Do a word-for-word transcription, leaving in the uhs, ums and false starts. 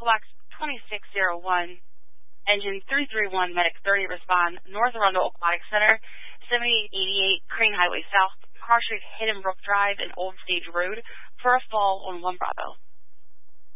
Box twenty-six oh one, Engine three three one, Medic thirty, respond, North Arundel Aquatic Center, seventy-eight eighty-eight Crane Highway South, Car Street, Hidden Brook Drive, and Old Stage Road, for a fall on one Bravo.